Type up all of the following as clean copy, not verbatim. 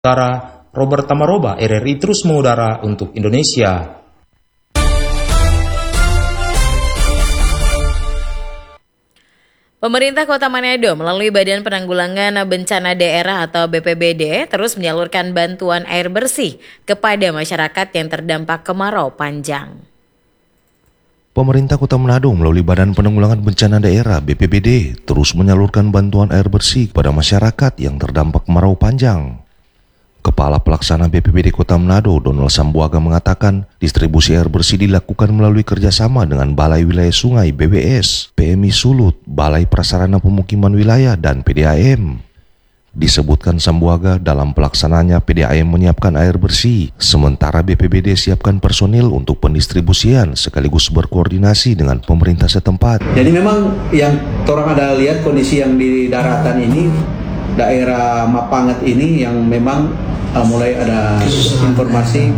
Utara, Robert Tamaroba, RRI terus mengudara untuk Indonesia. Pemerintah Kota Manado melalui Badan Penanggulangan Bencana Daerah atau BPBD terus menyalurkan bantuan air bersih kepada masyarakat yang terdampak kemarau panjang. Pemerintah Kota Manado melalui Badan Penanggulangan Bencana Daerah BPBD terus menyalurkan bantuan air bersih kepada masyarakat yang terdampak kemarau panjang. Kepala Pelaksana BPBD Kota Manado, Donald Sambuaga mengatakan, distribusi air bersih dilakukan melalui kerjasama dengan Balai Wilayah Sungai BWS, PMI Sulut, Balai Prasarana Pemukiman Wilayah, dan PDAM. Disebutkan Sambuaga, dalam pelaksananya PDAM menyiapkan air bersih, sementara BPBD siapkan personil untuk pendistribusian sekaligus berkoordinasi dengan pemerintah setempat. Jadi memang yang orang ada lihat kondisi yang di daratan ini, daerah Mapangat ini yang memang mulai ada informasi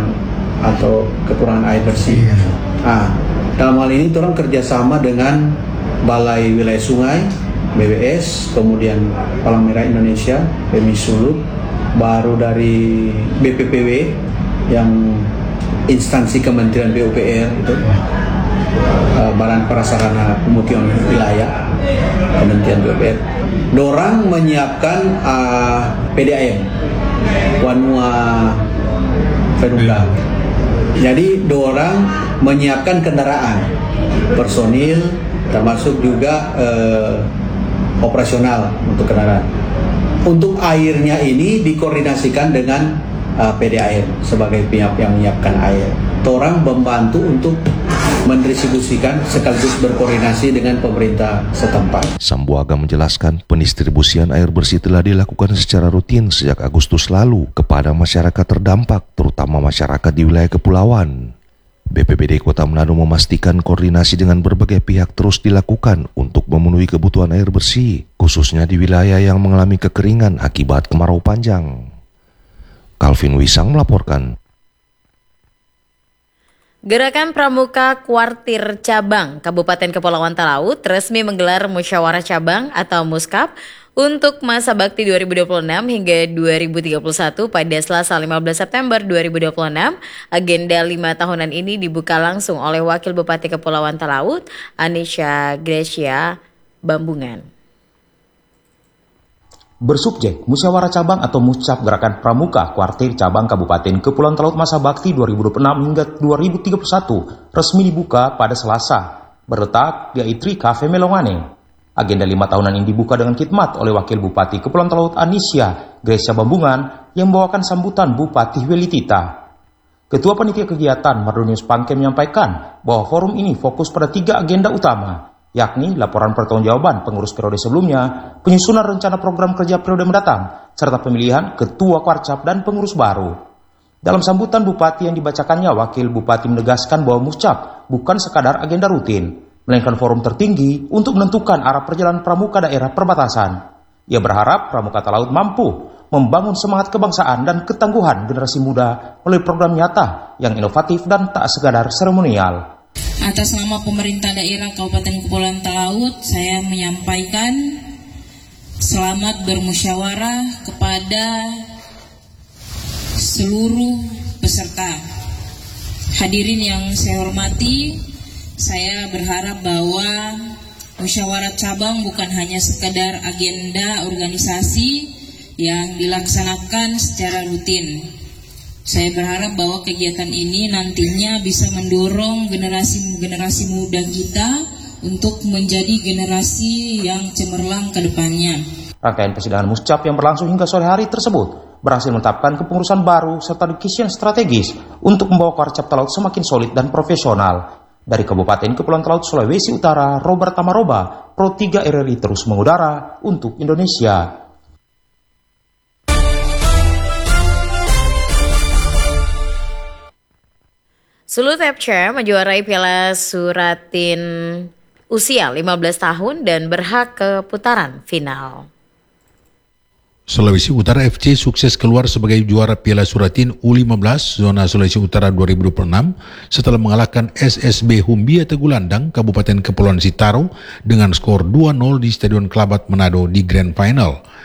kekurangan air bersih. Dalam hal ini orang kerjasama dengan Balai Wilayah Sungai BWS, kemudian Palang Merah Indonesia, PMI Sulut, baru dari BPPW yang instansi Kementerian PUPR itu, Badan Prasarana Pemukiman Wilayah, Kementerian PUPR. Dorang menyiapkan PDAM, Wanua Pedungga. Jadi dorang menyiapkan kendaraan, personil, termasuk juga operasional untuk kendaraan. Untuk airnya ini dikoordinasikan dengan PDAM sebagai pihak yang menyiapkan air. Orang membantu untuk mendistribusikan sekaligus berkoordinasi dengan pemerintah setempat. Sambuaga menjelaskan pendistribusian air bersih telah dilakukan secara rutin sejak Agustus lalu kepada masyarakat terdampak, terutama masyarakat di wilayah kepulauan. BPBD Kota Manado memastikan koordinasi dengan berbagai pihak terus dilakukan untuk memenuhi kebutuhan air bersih, khususnya di wilayah yang mengalami kekeringan akibat kemarau panjang. Calvin Wisang melaporkan. Gerakan Pramuka Kuartir Cabang Kabupaten Kepulauan Talaut resmi menggelar Musyawarah Cabang atau Muskap untuk masa bakti 2026 hingga 2031 pada Selasa 15 September 2026. Agenda 5 tahunan ini dibuka langsung oleh Wakil Bupati Kepulauan Talaut, Anisha Gracia Bambungan. Bersubjek Musyawarah Cabang atau Muscap Gerakan Pramuka Kuartir Cabang Kabupaten Kepulauan Talaut Masa Bakti 2026 hingga 2031 resmi dibuka pada Selasa, berletak di Aitri Cafe Melongane. Agenda 5 tahunan ini dibuka dengan khidmat oleh Wakil Bupati Kepulauan Talaut Anisha Gracia Bambungan yang membawakan sambutan Bupati Welitita. Ketua Panitia Kegiatan Mardonius Pangke menyampaikan bahwa forum ini fokus pada 3 agenda utama, yakni laporan pertanggungjawaban pengurus periode sebelumnya, penyusunan rencana program kerja periode mendatang, serta pemilihan ketua Kwarcap dan pengurus baru. Dalam sambutan Bupati yang dibacakannya, Wakil Bupati menegaskan bahwa Muscap bukan sekadar agenda rutin, melainkan forum tertinggi untuk menentukan arah perjalanan pramuka daerah perbatasan. Ia berharap Pramuka Talaut mampu membangun semangat kebangsaan dan ketangguhan generasi muda melalui program nyata yang inovatif dan tak sekadar seremonial. Atas nama pemerintah daerah Kabupaten Kepulauan Talaut, saya menyampaikan selamat bermusyawarah kepada seluruh peserta. Hadirin yang saya hormati, saya berharap bahwa musyawarah cabang bukan hanya sekadar agenda organisasi yang dilaksanakan secara rutin. Saya berharap bahwa kegiatan ini nantinya bisa mendorong generasi muda kita untuk menjadi generasi yang cemerlang ke depannya. Rangkaian persidangan Muscap yang berlangsung hingga sore hari tersebut berhasil menetapkan kepengurusan baru serta decision strategis untuk membawa Kwarcap Talaut semakin solid dan profesional. Dari Kabupaten Kepulauan Talaut Sulawesi Utara, Robert Tamaroba, Pro 3 RRI terus mengudara untuk Indonesia. Sulut FC menjuarai Piala Suratin usia 15 tahun dan berhak ke putaran final. Sulawesi Utara FC sukses keluar sebagai juara Piala Suratin U15 Zona Sulawesi Utara 2026 setelah mengalahkan SSB Humbia Tegulandang Kabupaten Kepulauan Sitaro dengan skor 2-0 di Stadion Kelabat Manado di Grand Final.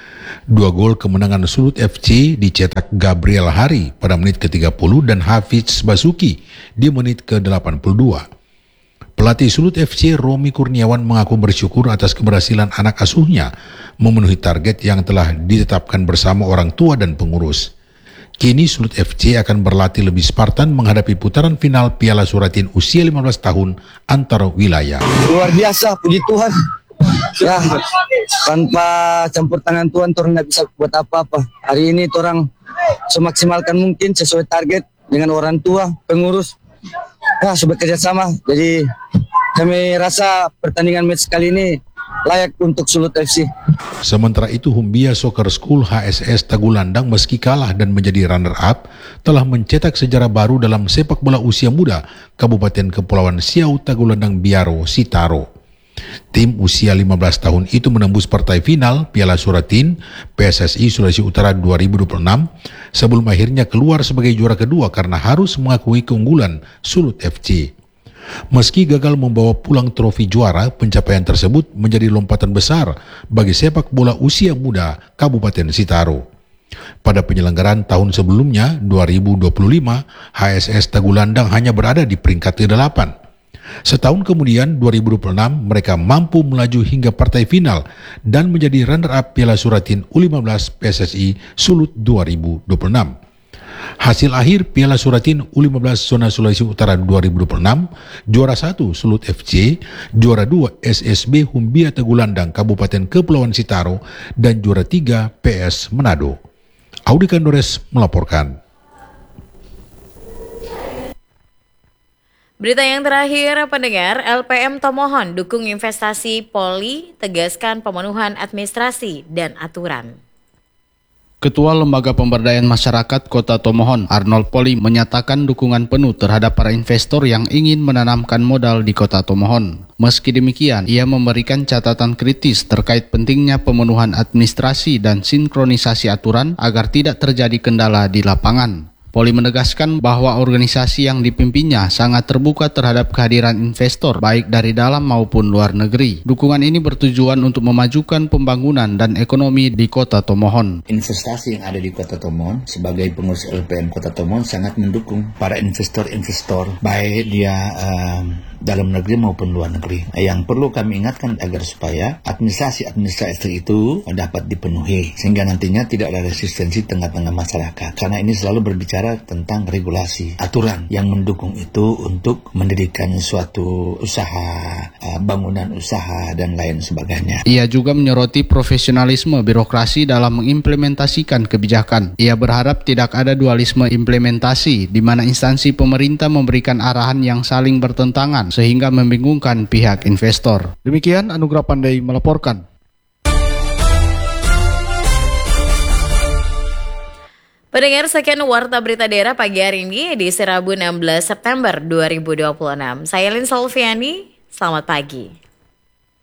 2 gol kemenangan Sulut FC dicetak Gabriel Hari pada menit ke-30 dan Hafiz Basuki di menit ke-82. Pelatih Sulut FC Romi Kurniawan mengaku bersyukur atas keberhasilan anak asuhnya memenuhi target yang telah ditetapkan bersama orang tua dan pengurus. Kini Sulut FC akan berlatih lebih Spartan menghadapi putaran final Piala Suratin usia 15 tahun antar wilayah. Luar biasa, puji Tuhan. Ya, tanpa campur tangan Tuhan, orang nggak bisa buat apa-apa. Hari ini orang semaksimalkan mungkin sesuai target dengan orang tua, pengurus. Ya, bekerja sama. Jadi kami rasa pertandingan match kali ini layak untuk Sulut FC. Sementara itu Humbia Soccer School HSS Tagulandang meski kalah dan menjadi runner-up telah mencetak sejarah baru dalam sepak bola usia muda Kabupaten Kepulauan Siau Tagulandang Biaro Sitaro. Tim usia 15 tahun itu menembus partai final Piala Suratin PSSI Sulawesi Utara 2026 sebelum akhirnya keluar sebagai juara kedua karena harus mengakui keunggulan Sulut FC. Meski gagal membawa pulang trofi juara, pencapaian tersebut menjadi lompatan besar bagi sepak bola usia muda Kabupaten Sitaro. Pada penyelenggaraan tahun sebelumnya, 2025, HSS Tagulandang hanya berada di peringkat ke-8. Setahun kemudian, 2026, mereka mampu melaju hingga partai final dan menjadi runner-up Piala Suratin U15 PSSI Sulut 2026. Hasil akhir Piala Suratin U15 Zona Sulawesi Utara 2026, juara 1 Sulut FC, juara 2 SSB Humbia Tagulandang Kabupaten Kepulauan Sitaro, dan juara 3 PS Manado. Audi Kandores melaporkan. Berita yang terakhir, pendengar, LPM Tomohon dukung investasi Poli, tegaskan pemenuhan administrasi dan aturan. Ketua Lembaga Pemberdayaan Masyarakat Kota Tomohon, Arnold Poli, menyatakan dukungan penuh terhadap para investor yang ingin menanamkan modal di Kota Tomohon. Meski demikian, ia memberikan catatan kritis terkait pentingnya pemenuhan administrasi dan sinkronisasi aturan agar tidak terjadi kendala di lapangan. Poli menegaskan bahwa organisasi yang dipimpinnya sangat terbuka terhadap kehadiran investor baik dari dalam maupun luar negeri. Dukungan ini bertujuan untuk memajukan pembangunan dan ekonomi di Kota Tomohon. Investasi yang ada di Kota Tomohon sebagai pengurus LPM Kota Tomohon sangat mendukung para investor-investor baik dia dalam negeri maupun luar negeri. Yang perlu kami ingatkan agar supaya administrasi itu dapat dipenuhi sehingga nantinya tidak ada resistensi tengah-tengah masyarakat. Karena ini selalu berbicara tentang regulasi, aturan yang mendukung itu untuk mendirikan suatu usaha, bangunan usaha dan lain sebagainya. Ia juga menyoroti profesionalisme birokrasi dalam mengimplementasikan kebijakan. Ia berharap tidak ada dualisme implementasi di mana instansi pemerintah memberikan arahan yang saling bertentangan sehingga membingungkan pihak investor. Demikian Anugrah Pandai melaporkan. Pendengar, sekian Warta Berita Daerah pagi hari ini di Rabu 16 September 2026. Saya Lin Solviani, selamat pagi.